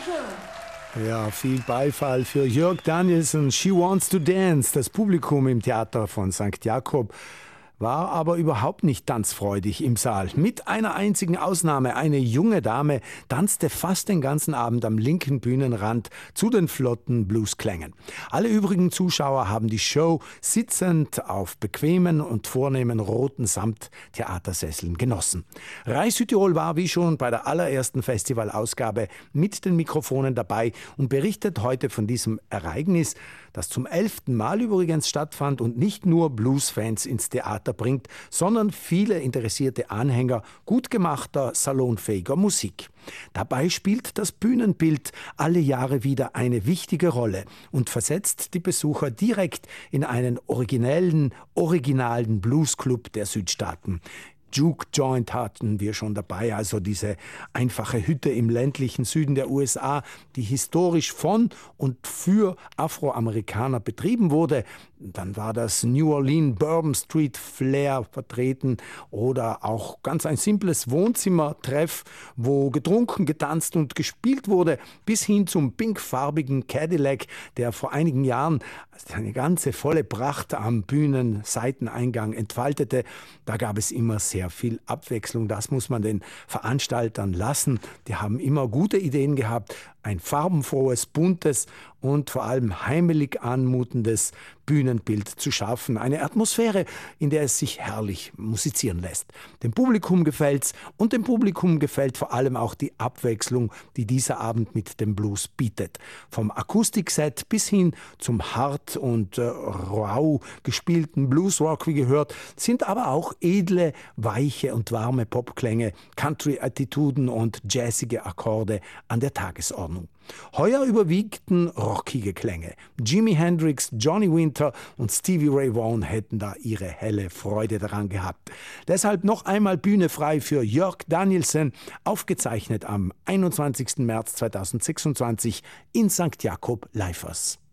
Ja, viel Beifall für Jörg Danielsen. She Wants to Dance. Das Publikum im Theater von St. Jakob war aber überhaupt nicht tanzfreudig im Saal. Mit einer einzigen Ausnahme. Eine junge Dame tanzte fast den ganzen Abend am linken Bühnenrand zu den flotten Bluesklängen. Alle übrigen Zuschauer haben die Show sitzend auf bequemen und vornehmen roten Samttheatersesseln genossen. Rai Südtirol war wie schon bei der allerersten Festivalausgabe mit den Mikrofonen dabei und berichtet heute von diesem Ereignis, das zum 11. Mal übrigens stattfand und nicht nur Bluesfans ins Theater bringt, sondern viele interessierte Anhänger gut gemachter, salonfähiger Musik. Dabei spielt das Bühnenbild alle Jahre wieder eine wichtige Rolle und versetzt die Besucher direkt in einen originalen Bluesclub der Südstaaten. Juke Joint hatten wir schon dabei, also diese einfache Hütte im ländlichen Süden der USA, die historisch von und für Afroamerikaner betrieben wurde. Dann war das New Orleans Bourbon Street Flair vertreten oder auch ganz ein simples Wohnzimmertreff, wo getrunken, getanzt und gespielt wurde, bis hin zum pinkfarbigen Cadillac, der vor einigen Jahren eine ganze volle Pracht am Bühnenseiteneingang entfaltete. Da gab es immer sehr viel Abwechslung. Das muss man den Veranstaltern lassen. Die haben immer gute Ideen gehabt. Ein farbenfrohes, buntes und vor allem heimelig anmutendes Bühnenbild zu schaffen. Eine Atmosphäre, in der es sich herrlich musizieren lässt. Dem Publikum gefällt's und dem Publikum gefällt vor allem auch die Abwechslung, die dieser Abend mit dem Blues bietet. Vom Akustikset bis hin zum hart und rau gespielten Bluesrock, wie gehört, sind aber auch edle, weiche und warme Popklänge, Country-Attituden und jazzige Akkorde an der Tagesordnung. Heuer überwiegten rockige Klänge. Jimi Hendrix, Johnny Winter und Stevie Ray Vaughan hätten da ihre helle Freude daran gehabt. Deshalb noch einmal Bühne frei für Jörg Danielsen, aufgezeichnet am 21. März 2026 in St. Jakob Leifers.